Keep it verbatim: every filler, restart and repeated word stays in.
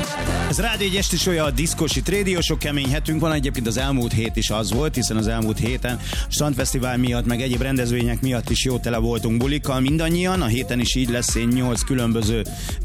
Ez Rádió egy esti sója, a diszkosi trédió, sok kemény hetünk van, egyébként az elmúlt hét is az volt, hiszen az elmúlt héten Strandfesztivál miatt, meg egyéb rendezvények miatt is jó tele voltunk bulikkal mindannyian, a héten is így lesz, én nyolc különböző